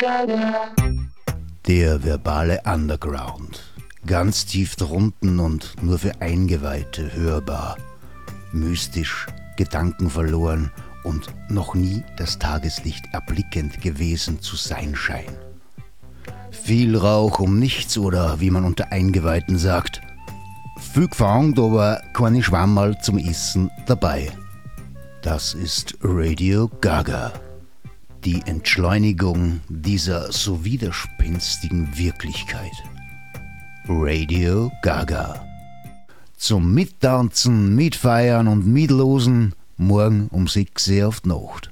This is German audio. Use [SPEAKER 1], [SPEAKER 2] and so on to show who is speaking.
[SPEAKER 1] Der verbale Underground. Ganz tief drunten und nur für Eingeweihte hörbar. Mystisch, gedankenverloren und noch nie das Tageslicht erblickend gewesen zu sein scheint. Viel Rauch um nichts oder wie man unter Eingeweihten sagt, viel gefangen, aber keine Schwammerl zum Essen dabei. Das ist Radio Gaga. Die Entschleunigung dieser so widerspenstigen Wirklichkeit. Radio Gaga. Zum Mittanzen, Mitfeiern und Mitlosen morgen um 6 Uhr auf die Nacht.